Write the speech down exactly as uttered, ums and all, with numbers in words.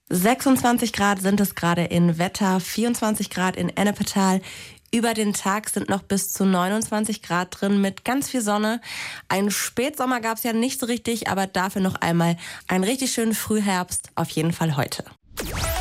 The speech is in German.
sechsundzwanzig Grad sind es gerade in Wetter, vierundzwanzig Grad in Ennepetal. Über den Tag sind noch bis zu neunundzwanzig Grad drin mit ganz viel Sonne. Einen Spätsommer gab es ja nicht so richtig, aber dafür noch einmal einen richtig schönen Frühherbst, auf jeden Fall heute.